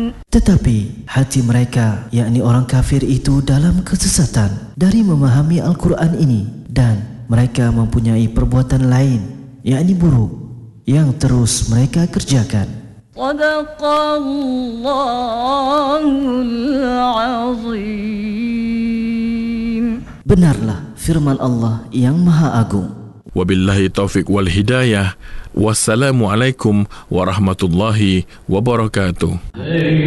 Tetapi hati mereka, yakni orang kafir itu, dalam kesesatan dari memahami Al-Quran ini, dan mereka mempunyai perbuatan lain, yakni buruk, yang terus mereka kerjakan. Sadaqallahul azim. Benarlah firman Allah yang Maha Agung. Wabillahi taufiq wal hidayah. Wassalamualaikum warahmatullahi wabarakatuh.